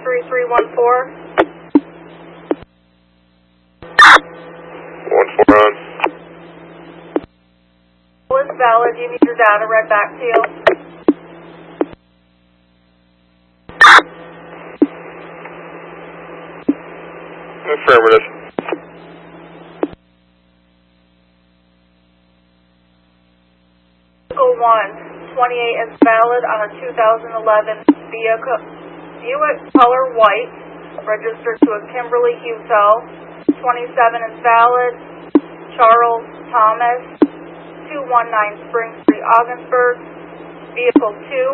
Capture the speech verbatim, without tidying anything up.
three three one four. one four on. Was valid. You need your data read back to you. Affirmative. Vehicle one, twenty-eight is valid on a two thousand eleven vehicle, Buick color white, registered to a Kimberly Hutel. twenty-seven is valid. Charles Thomas, two one nine Spring Street, Augsburg. Vehicle two